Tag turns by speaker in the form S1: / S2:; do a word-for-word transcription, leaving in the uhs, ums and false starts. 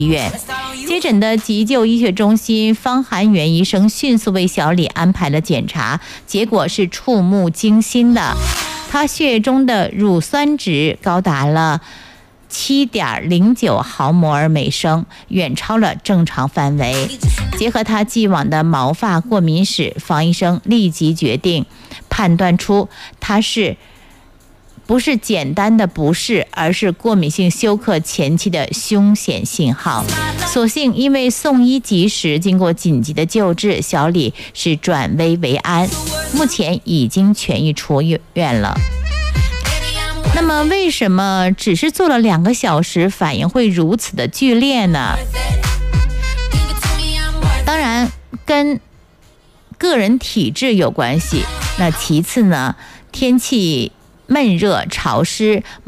S1: 医院。接诊的急救医学中心方涵元医生迅速为小李安排了检查，结果是触目惊心的，他血液中的乳酸值高达了七点零九毫摩尔每升，远超了正常范围。结合他既往的毛发过敏史，方医生立即决定判断出他是不是简单的不适，而是过敏性休克前期的凶险信号。所幸因为送医及时，经过紧急的救治，小李是转危为安，目前已经痊愈出院了。那么为什么只是做了两个小时反应会如此的剧烈呢？当然跟个人体质有关系，那其次呢，天气闷热潮湿，